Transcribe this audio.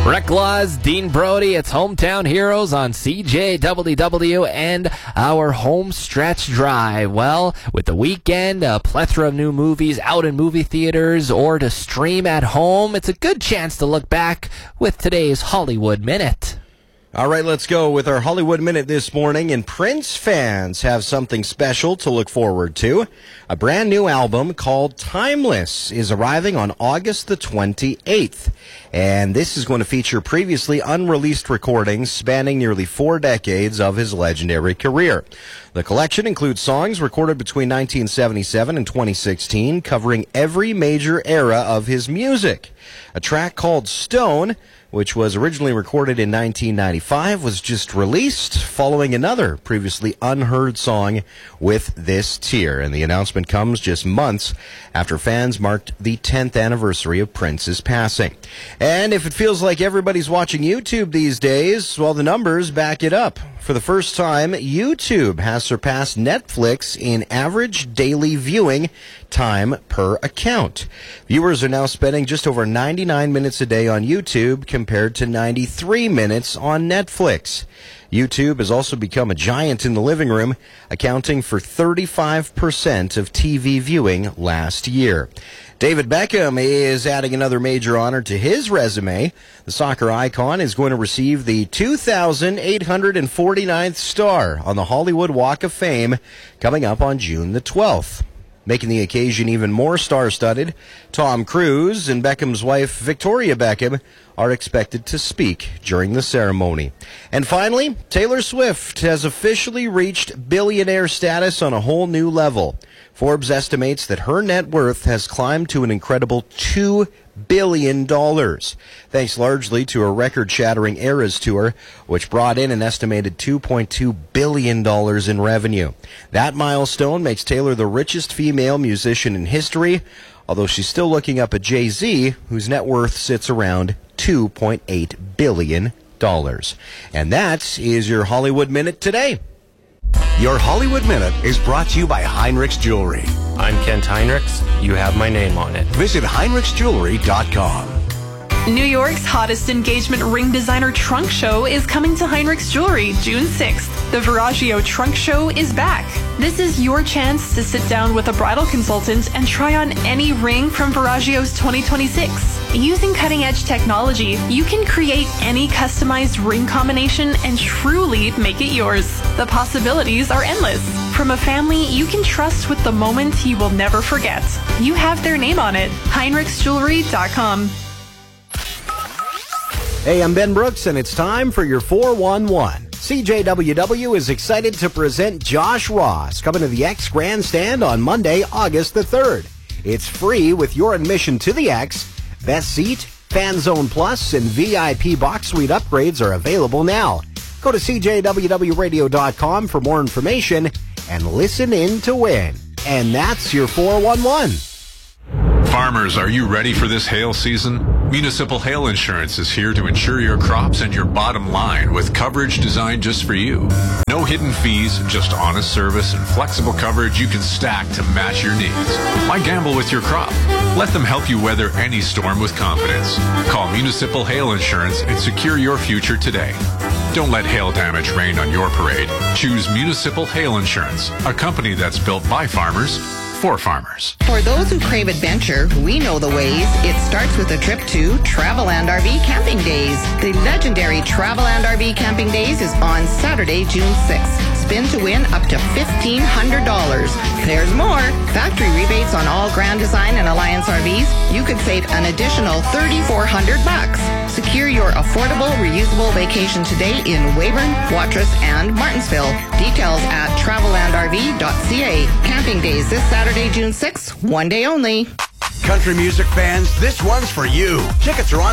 Reclaws, Dean Brody, it's Hometown Heroes on CJWW and our home stretch drive. Well, with the weekend, a plethora of new movies out in movie theaters or to stream at home, it's a good chance to look back with today's Hollywood Minute. All right, let's go with our Hollywood Minute this morning, and Prince fans have something special to look forward to. A brand new album called Timeless is arriving on August the 28th, and this is going to feature previously unreleased recordings spanning nearly 4 decades of his legendary career. The collection includes songs recorded between 1977 and 2016, covering every major era of his music. A track called Stone, which was originally recorded in 1995, was just released following another previously unheard song with this tier. And the announcement comes just months after fans marked the 10th anniversary of Prince's passing. And if it feels like everybody's watching YouTube these days, well, the numbers back it up. For the first time, YouTube has surpassed Netflix in average daily viewing time per account. Viewers are now spending just over 99 minutes a day on YouTube compared to 93 minutes on Netflix. YouTube has also become a giant in the living room, accounting for 35% of TV viewing last year. David Beckham is adding another major honor to his resume. The soccer icon is going to receive the 2,849th star on the Hollywood Walk of Fame coming up on June the 12th. Making the occasion even more star-studded, Tom Cruise and Beckham's wife, Victoria Beckham, are expected to speak during the ceremony. And finally, Taylor Swift has officially reached billionaire status on a whole new level. Forbes estimates that her net worth has climbed to an incredible $2 billion, thanks largely to a record-shattering Eras tour, which brought in an estimated $2.2 billion in revenue. That milestone makes Taylor the richest female musician in history, although she's still looking up at Jay-Z, whose net worth sits around $2.8 billion. And that is your Hollywood Minute today. Your Hollywood Minute is brought to you by Heinrichs Jewelry. I'm Kent Heinrichs. You have my name on it. Visit HeinrichsJewelry.com. New York's hottest engagement ring designer trunk show is coming to Heinrichs Jewelry June 6th. The Veragio Trunk Show is back. This is your chance to sit down with a bridal consultant and try on any ring from Veragio's 2026. Using cutting-edge technology, you can create any customized ring combination and truly make it yours. The possibilities are endless. From a family you can trust with the moment you will never forget. You have their name on it. HeinrichsJewelry.com. Hey, I'm Ben Brooks, and it's time for your 411. CJWW is excited to present Josh Ross coming to the X Grandstand on Monday, August the 3rd. It's free with your admission to the X. Best seat, Fan Zone Plus, and VIP box suite upgrades are available now. Go to CJWWradio.com for more information and listen in to win. And that's your 411. Farmers, are you ready for this hail season? Municipal Hail Insurance is here to insure your crops and your bottom line with coverage designed just for you. No hidden fees, just honest service and flexible coverage you can stack to match your needs. Why gamble with your crop? Let them help you weather any storm with confidence. Call Municipal Hail Insurance and secure your future today. Don't let hail damage rain on your parade. Choose Municipal Hail Insurance, a company that's built by farmers for farmers. For those who crave adventure, we know the ways. It starts with a trip to Traveland RV Camping Days. The legendary Traveland RV Camping Days is on Saturday, June 6th. Spin to win up to $1,500. There's more. Factory rebates on all Grand Design and Alliance RVs. You could save an additional $3,400. Secure your affordable, reusable vacation today in Weyburn, Watrous, and Martinsville. Details at travelandrv.ca. Camping Days this Saturday, June 6th. One day only. Country music fans, this one's for you. Tickets are on